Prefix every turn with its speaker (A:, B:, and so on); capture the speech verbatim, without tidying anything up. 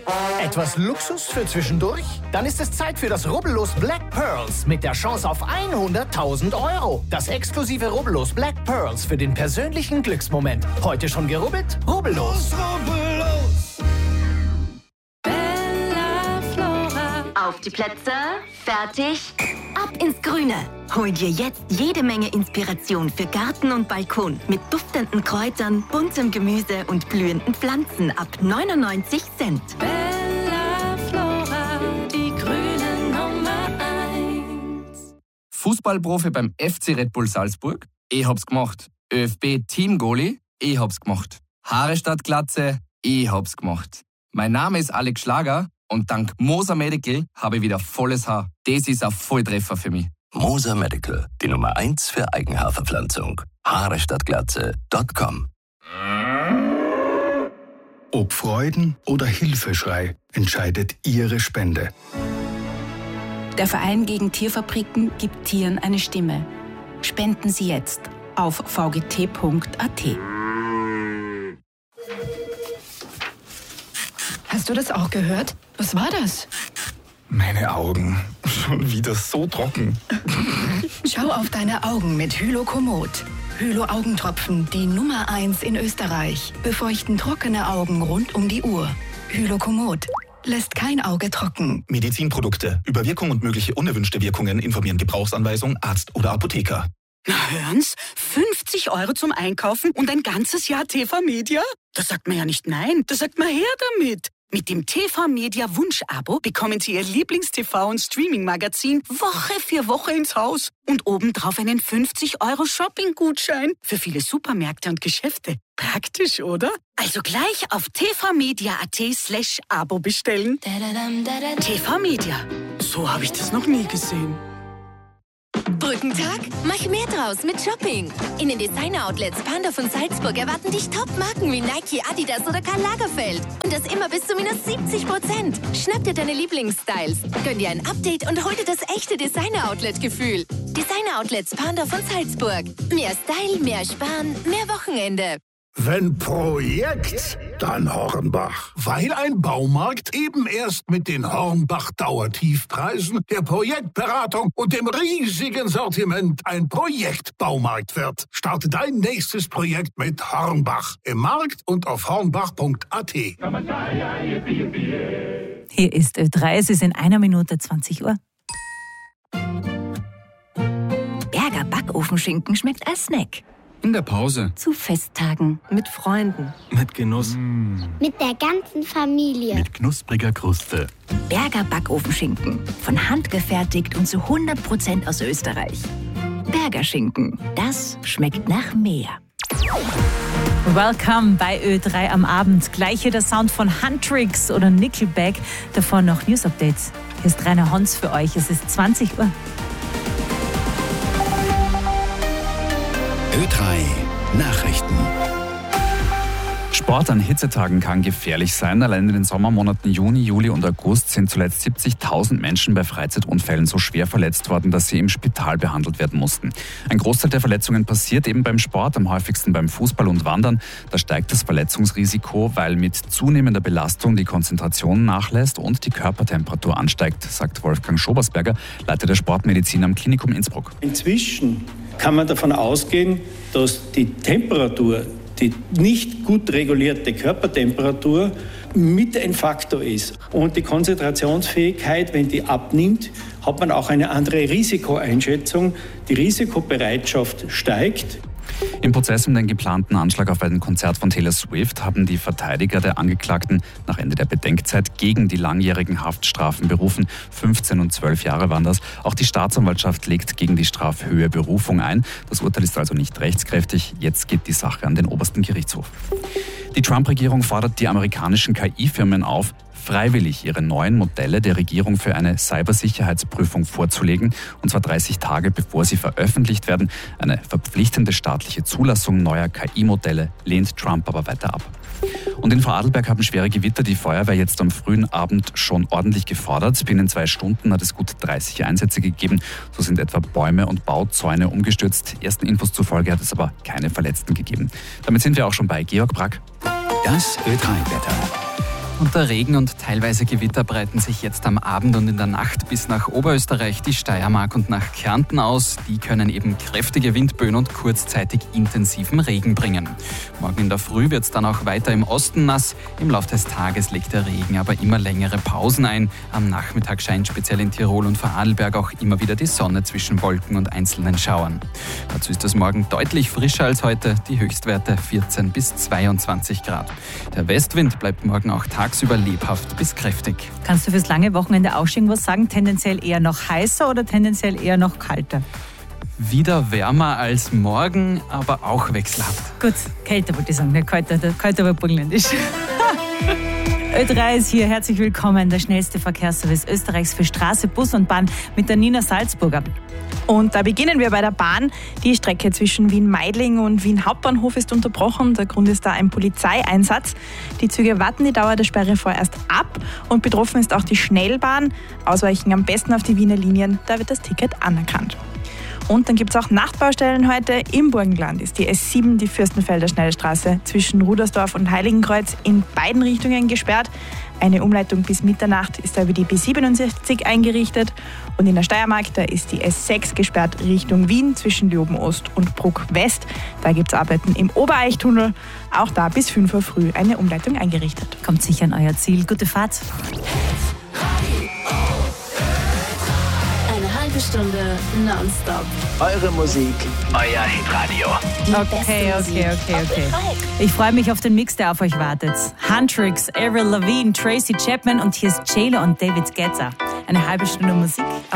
A: Etwas Luxus für zwischendurch? Dann ist es Zeit für das Rubbellos Black Pearls mit der Chance auf hunderttausend Euro. Das exklusive Rubbellos Black Pearls für den persönlichen Glücksmoment. Heute schon gerubbelt? Rubbellos. Rubbellos.
B: Bella Flora.
C: Auf die Plätze, fertig,
B: ab ins Grüne. Hol dir jetzt jede Menge Inspiration für Garten und Balkon mit duftenden Kräutern, buntem Gemüse und blühenden Pflanzen ab neunundneunzig Cent. Bella Flora, die grüne Nummer eins.
D: Fußballprofi beim F C Red Bull Salzburg? Ich hab's gemacht. ÖFB Team-Goalie? Ich hab's gemacht. Haare statt Glatze? Ich hab's gemacht. Mein Name ist Alex Schlager und dank Moser Medical habe ich wieder volles Haar. Das ist ein Volltreffer für mich.
E: Moser Medical, die Nummer eins für Eigenhaarverpflanzung. Haare statt Glatze Punkt com.
F: Ob Freuden oder Hilfeschrei entscheidet Ihre Spende.
G: Der Verein gegen Tierfabriken gibt Tieren eine Stimme. Spenden Sie jetzt auf v g t punkt a t.
H: Hast du das auch gehört? Was war das?
F: Meine Augen. Schon wieder so trocken.
H: Schau auf deine Augen mit Hylokomod. Hylo-Augentropfen, die Nummer eins in Österreich. Befeuchten trockene Augen rund um die Uhr. Hylokomod lässt kein Auge trocken.
I: Medizinprodukte. Über Wirkung und mögliche unerwünschte Wirkungen informieren Gebrauchsanweisung, Arzt oder Apotheker.
J: Na hören's, fünfzig Euro zum Einkaufen und ein ganzes Jahr T V Media? Da sagt man ja nicht nein, da sagt man her damit. Mit dem T V Media Wunsch-Abo bekommen Sie Ihr Lieblings-T V- und Streaming-Magazin Woche für Woche ins Haus. Und obendrauf einen fünfzig Euro Shopping-Gutschein für viele Supermärkte und Geschäfte. Praktisch, oder? Also gleich auf tvmedia.at slash Abo bestellen. T V Media. So habe ich das noch nie gesehen.
B: Brückentag? Mach mehr draus mit Shopping. In den Designer-Outlets Panda von Salzburg erwarten dich Top-Marken wie Nike, Adidas oder Karl Lagerfeld. Und das immer bis zu minus siebzig Prozent. Schnapp dir deine Lieblingsstyles, gönn dir ein Update und hol dir das echte Designer-Outlet-Gefühl. Designer-Outlets Panda von Salzburg. Mehr Style, mehr Sparen, mehr Wochenende.
K: Wenn Projekt, dann Hornbach. Weil ein Baumarkt eben erst mit den Hornbach-Dauertiefpreisen, der Projektberatung und dem riesigen Sortiment ein Projektbaumarkt wird. Starte dein nächstes Projekt mit Hornbach. Im Markt und auf hornbach punkt a t.
L: Hier ist Ö drei, es ist in einer Minute zwanzig Uhr.
B: Berger Backofenschinken schmeckt als Snack.
M: In der Pause.
B: Zu Festtagen. Mit Freunden.
M: Mit Genuss. Mm.
N: Mit der ganzen Familie.
M: Mit knuspriger Kruste.
B: Berger Backofenschinken. Von Hand gefertigt und zu hundert Prozent aus Österreich. Berger Schinken. Das schmeckt nach mehr.
L: Welcome bei Ö drei am Abend. Gleich hier der Sound von Huntrix oder Nickelback. Davor noch News Updates. Hier ist Rainer Hons für euch. Es ist zwanzig Uhr.
E: Ö drei Nachrichten.
O: Sport an Hitzetagen kann gefährlich sein. Allein in den Sommermonaten Juni, Juli und August sind zuletzt siebzigtausend Menschen bei Freizeitunfällen so schwer verletzt worden, dass sie im Spital behandelt werden mussten. Ein Großteil der Verletzungen passiert eben beim Sport, am häufigsten beim Fußball und Wandern. Da steigt das Verletzungsrisiko, weil mit zunehmender Belastung die Konzentration nachlässt und die Körpertemperatur ansteigt, sagt Wolfgang Schobersberger, Leiter der Sportmedizin am Klinikum Innsbruck.
P: Inzwischen kann man davon ausgehen, dass die Temperatur, die nicht gut regulierte Körpertemperatur, mit ein Faktor ist. Und die Konzentrationsfähigkeit, wenn die abnimmt, hat man auch eine andere Risikoeinschätzung. Die Risikobereitschaft steigt.
O: Im Prozess um den geplanten Anschlag auf ein Konzert von Taylor Swift haben die Verteidiger der Angeklagten nach Ende der Bedenkzeit gegen die langjährigen Haftstrafen berufen. fünfzehn und zwölf Jahre waren das. Auch die Staatsanwaltschaft legt gegen die Strafhöhe Berufung ein. Das Urteil ist also nicht rechtskräftig. Jetzt geht die Sache an den obersten Gerichtshof. Die Trump-Regierung fordert die amerikanischen K I-Firmen auf, freiwillig ihre neuen Modelle der Regierung für eine Cybersicherheitsprüfung vorzulegen, und zwar dreißig Tage bevor sie veröffentlicht werden. Eine verpflichtende staatliche Zulassung neuer K I-Modelle lehnt Trump aber weiter ab. Und in Vorarlberg haben schwere Gewitter die Feuerwehr jetzt am frühen Abend schon ordentlich gefordert. Binnen zwei Stunden hat es gut dreißig Einsätze gegeben. So sind etwa Bäume und Bauzäune umgestürzt. Ersten Infos zufolge hat es aber keine Verletzten gegeben. Damit sind wir auch schon bei Georg Brack.
E: Das Ö drei Wetter.
O: Und der Regen und teilweise Gewitter breiten sich jetzt am Abend und in der Nacht bis nach Oberösterreich, die Steiermark und nach Kärnten aus. Die können eben kräftige Windböen und kurzzeitig intensiven Regen bringen. Morgen in der Früh wird es dann auch weiter im Osten nass. Im Laufe des Tages legt der Regen aber immer längere Pausen ein. Am Nachmittag scheint speziell in Tirol und Vorarlberg auch immer wieder die Sonne zwischen Wolken und einzelnen Schauern. Dazu ist es morgen deutlich frischer als heute, die Höchstwerte vierzehn bis zweiundzwanzig Grad. Der Westwind bleibt morgen auch tagsüber lebhaft bis kräftig.
L: Kannst du fürs lange Wochenende auch schon was sagen? Tendenziell eher noch heißer oder tendenziell eher noch kalter?
O: Wieder wärmer als morgen, aber auch wechselhaft.
L: Gut, kälter wollte ich sagen, nicht kalter, kalter aber burgenländisch. Ö drei ist hier, herzlich willkommen, der schnellste Verkehrsservice Österreichs für Straße, Bus und Bahn mit der Nina Salzburger.
Q: Und da beginnen wir bei der Bahn. Die Strecke zwischen Wien-Meidling und Wien-Hauptbahnhof ist unterbrochen. Der Grund ist da ein Polizeieinsatz. Die Züge warten die Dauer der Sperre vorerst ab und betroffen ist auch die Schnellbahn. Ausweichen am besten auf die Wiener Linien, da wird das Ticket anerkannt. Und dann gibt es auch Nachtbaustellen heute. Im Burgenland ist die S sieben, die Fürstenfelder Schnellstraße, zwischen Rudersdorf und Heiligenkreuz in beiden Richtungen gesperrt. Eine Umleitung bis Mitternacht ist da über die B siebenundsechzig eingerichtet. Und in der Steiermark, da ist die S sechs gesperrt Richtung Wien zwischen Leoben Ost und Bruck West. Da gibt es Arbeiten im Obereichtunnel. Auch da bis fünf Uhr früh eine Umleitung eingerichtet.
L: Kommt sicher an euer Ziel. Gute Fahrt.
C: Stunde nonstop.
A: Eure Musik, euer Hitradio.
L: Okay, okay, okay, okay. Ich freue mich auf den Mix, der auf euch wartet. Huntrix, Avril Lavigne, Tracy Chapman und hier ist J-Lo und David Guetta. Eine halbe Stunde Musik auf